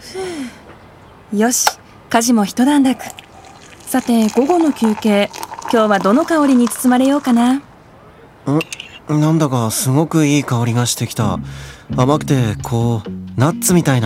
よし、家事も一段落。さて、午後の休憩、今日はどの香りに包まれようかな。 なんだかすごくいい香りがしてきた。甘くてナッツみたいな